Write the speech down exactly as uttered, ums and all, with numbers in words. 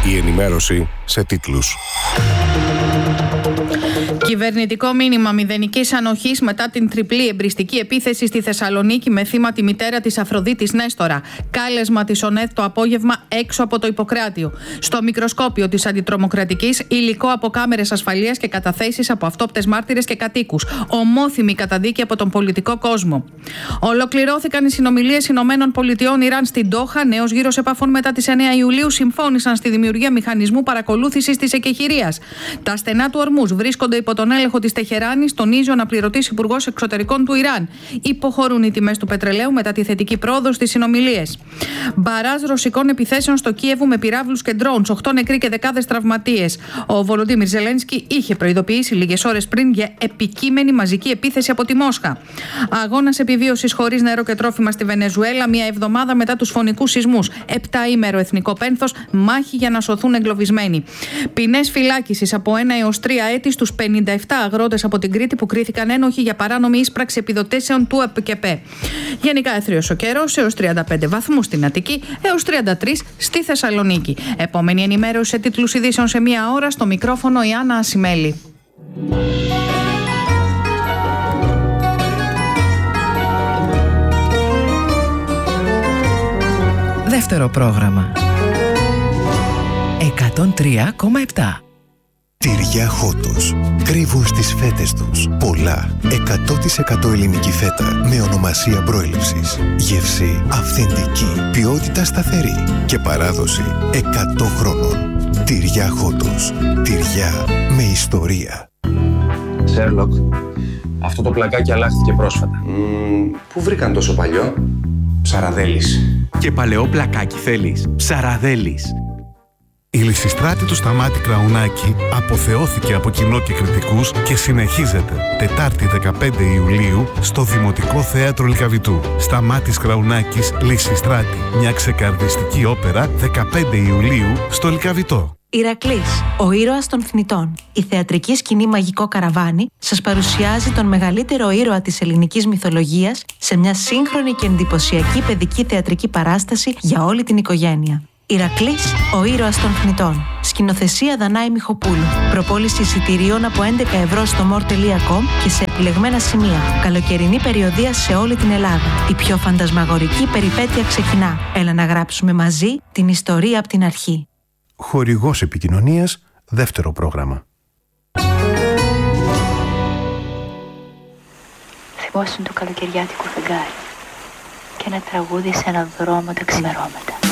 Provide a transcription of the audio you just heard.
Η ενημέρωση σε τίτλους. Κυβερνητικό μήνυμα μηδενικής ανοχής μετά την τριπλή εμπριστική επίθεση στη Θεσσαλονίκη με θύμα τη μητέρα της Αφροδίτης Νέστορα. Κάλεσμα της ΟΝΕΤ το απόγευμα έξω από το Ιπποκράτιο. Στο μικροσκόπιο της αντιτρομοκρατικής, υλικό από κάμερες ασφαλείας και καταθέσεις από αυτόπτες μάρτυρες και κατοίκους. Ομόθυμη καταδίκη από τον πολιτικό κόσμο. Ολοκληρώθηκαν οι συνομιλίες Ηνωμένων Πολιτειών Ιράν στην Ντόχα. Νέος γύρος επαφών μετά τις εννέα Ιουλίου συμφώνησαν στη δημιουργία μηχανισμού παρακολούθησης της εκεχηρίας. Τα στενά του Ορμούζ βρίσκονται υπό τον έλεγχο της Τεχεράνης, τονίζει ο αναπληρωτής υπουργός εξωτερικών του Ιράν. Υποχωρούν οι τιμές του πετρελαίου μετά τη θετική πρόοδο στις συνομιλίες. Μπαράζ ρωσικών επιθέσεων στο Κίεβο με πυράβλους και ντρόουνς, οκτώ νεκροί και δεκάδες τραυματίες. Ο Βολοντίμιρ Ζελένσκι είχε προειδοποιήσει λίγες ώρες πριν για επικείμενη μαζική επίθεση από τη Μόσχα. Αγώνας επιβίωσης χωρίς νερό και τρόφιμα στη Βενεζουέλα, μία εβδομάδα μετά τους φωνικούς σεισμούς. Επτάήμερο εθνικό πένθος, μάχη για να σωθούν εγκλωβισμένοι. Ποινές φυλάκισης από ένα έως τρία έτη στους πενήντα επτά αγρότες από την Κρήτη που κρίθηκαν ένοχοι για παράνομη ίσπραξη επιδοτήσεων του ΕΠΚΕΠΕ. Γενικά έθριος ο καιρός, έως τριάντα πέντε βαθμούς στην Αττική, έως τριάντα τρεις στη Θεσσαλονίκη. Επόμενη ενημέρωση σε τίτλους ειδήσεων σε μία ώρα, στο μικρόφωνο η Άννα Ασημέλη. Δεύτερο πρόγραμμα. εκατόν τρία κόμμα επτά. Τυριά Χότος. Κρύβουν στις φέτες τους πολλά εκατό τοις εκατό ελληνική φέτα με ονομασία προέλευσης. Γεύση αυθεντική, ποιότητα σταθερή και παράδοση εκατό χρόνων. Τυριά Χότος. Τυριά με ιστορία. Σέρλοκ, αυτό το πλακάκι αλλάχθηκε πρόσφατα. Mm, πού βρήκαν τόσο παλιό? Ψαραδέλης. Και παλαιό πλακάκι θέλεις? Ψαραδέλης. Η Λυσιστράτη του Σταμάτη Κραουνάκη αποθεώθηκε από κοινό και κριτικούς και συνεχίζεται Τετάρτη δεκαπέντε Ιουλίου στο Δημοτικό Θέατρο Λυκαβητού. Σταμάτης Κραουνάκης, Λυσιστράτη. Μια ξεκαρδιστική όπερα δεκαπέντε Ιουλίου στο Λυκαβητό. Ηρακλής, ο ήρωας των θνητών. Η θεατρική σκηνή Μαγικό Καραβάνι σας παρουσιάζει τον μεγαλύτερο ήρωα της ελληνικής μυθολογίας σε μια σύγχρονη και εντυπωσιακή παιδική θεατρική παράσταση για όλη την οικογένεια. Ηρακλής, ο ήρωας των θνητών. Σκηνοθεσία Δανάη Μιχοπούλου. Προπόληση εισιτηρίων από έντεκα ευρώ στο μορ τελεία κομ και σε επιλεγμένα σημεία. Καλοκαιρινή περιοδεία σε όλη την Ελλάδα. Η πιο φαντασμαγορική περιπέτεια ξεκινά. Έλα να γράψουμε μαζί την ιστορία από την αρχή. Χορηγός επικοινωνίας, δεύτερο πρόγραμμα. Θυμόσουν το καλοκαιριάτικο φεγγάρι και ένα τραγούδι σε έναν δρόμο τα ξημερώματα.